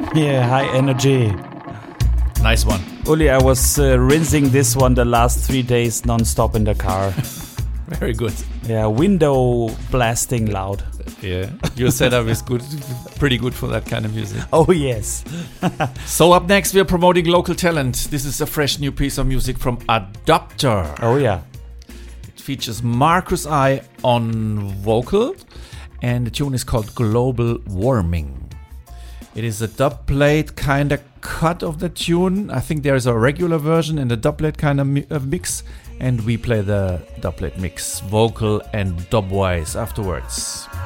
Yeah, high energy. Nice one. Uli, I was rinsing this one the last 3 days non-stop in the car. Very good. Yeah, window blasting loud. Yeah, your setup is good, pretty good for that kind of music. Oh, yes. So up next, we are promoting local talent. This is a fresh new piece of music from Adopter. Oh, yeah. It features Marcus I on vocal, and the tune is called Global Warming. It is a dubplate kind of cut of the tune. I think there is a regular version and a dubplate kind of mix, and we play the dubplate mix, vocal and dubwise afterwards.